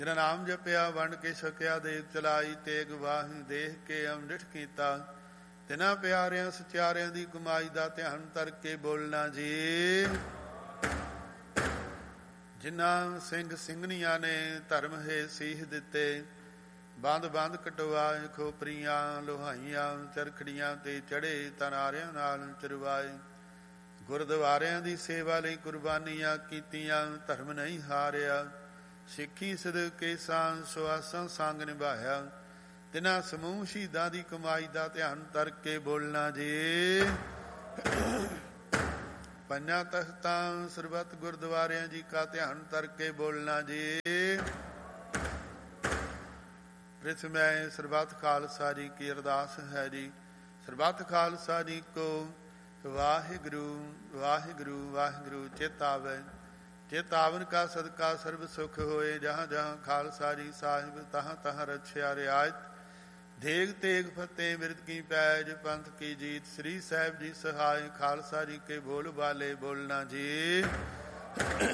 ਜਿਨਾ ਨਾਮ ਜਪਿਆ ਵੰਡ ਕੇ ਛਕਿਆ ਦੇਖ ਚਲਾਈ, ਤੇਗ ਵਾਹੀ ਦੇਖ ਕੇ ਅੰਮ੍ਰਿਤ ਕੀਤਾ। ਤਿਨਾਂ ਪਿਆਰਿਆਂ ਸਚਿਆਰਿਆਂ ਦੀ ਕਮਾਈ ਦਾ ਧਿਆਨ ਧਰ ਕੇ ਬੋਲਣਾ ਜੀ। ਜਿਨ੍ਹਾਂ ਸਿੰਘ ਸਿੰਘਣੀਆਂ ਨੇ ਧਰਮ ਹੈ ਸੀਹ ਦਿੱਤੇ, ਬੰਦ ਬੰਦ ਕਟਵਾਏ, ਖੋਪਰੀਆਂ ਲੋਹਾਈਆਂ ਚਰਖੜੀਆਂ ਤੇ ਚੜੇ, ਤਨਾਰਿਆਂ ਨਾਲ ਚਰਵਾਏ। ਗੁਰਦੁਆਰਿਆਂ ਦੀ ਸੇਵਾ ਲਈ ਕੁਰਬਾਨੀਆਂ ਕੀਤੀਆਂ, ਧਰਮ ਨਹੀਂ ਹਾਰਿਆ। ਸਿੱਖੀ ਸਦਕੇ ਸਾਂ ਸੁਆਸਾਂ ਸੰਗ ਨਿਭਾਇਆ। ਤਿਨਾਂ ਸਮੂਹ ਸ਼ਹੀਦਾਂ ਦੀ ਕਮਾਈ ਦਾ ਧਿਆਨ ਧਰ ਕੇ ਬੋਲਣਾ ਜੀ। ਪੰਜਾਂ ਤਖਤਾਂ ਸਰਬੱਤ ਗੁਰਦੁਆਰਿਆਂ ਜੀ ਕਾ ਧਿਆਨ ਧਰ ਕੇ ਬੋਲਣਾ ਜੀ। ਪ੍ਰਿਥਮੈ ਸਰਬੱਤ ਖਾਲਸਾ ਜੀ ਕੀ ਅਰਦਾਸ ਹੈ ਜੀ। ਸਰਬੱਤ ਖਾਲਸਾ ਜੀ ਕੋ ਵਾਹਿਗੁਰੂ ਵਾਹਿਗੁਰੂ ਵਾਹਿਗੁਰੂ ਚੇਤਾਵੈ। ਚੇਤਾਵਨ ਕਾ ਸਦਕਾ ਸਰਬ ਸੁਖ ਹੋਏ। ਜਹਾਂ ਜਹਾਂ ਖਾਲਸਾ ਜੀ ਸਾਹਿਬ ਤਹਾਂ ਤਹਾਂ ਰਛਿਆ ਰਿਆਇਤ। ਦੇਗ ਤੇਗ ਫਤਿਹ ਬਿਰਦ ਕੀ ਪੈਜ, ਪੰਥ ਕੀ ਜੀਤ। ਸ੍ਰੀ ਸਾਹਿਬ ਜੀ ਸਹਾਇ, ਖਾਲਸਾ ਜੀ ਕੇ ਬੋਲ ਬਾਲੇ ਬੋਲਣਾ ਜੀ।